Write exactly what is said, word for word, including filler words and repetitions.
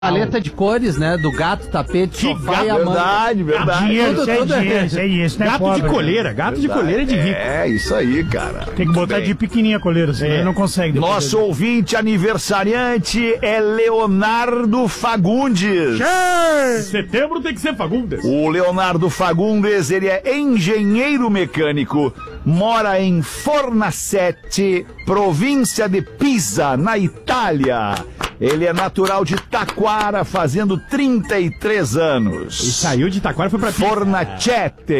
paleta de cores, né? Do gato, tapete, Que sofá gato, e a manga. verdade, verdade. Dinheiro, Tudo, isso é tudo é- dinheiro, isso é isso, né? Gato pobre, de coleira, gato de coleira é de rico. É, isso aí, cara. Tem que botar Bem. de pequenininha a coleira, senão É. ele não consegue. depois Nosso dele. ouvinte aniversariante é Leonardo Fagundes. Setembro tem que ser Fagundes. O Leonardo Fagundes, ele é engenheiro mecânico, mora em Fornaciete, província de Pisa, na Itália. Ele é natural de Taquara, fazendo trinta e três anos. E saiu de Taquara e foi pra Pisa. Fornaciete.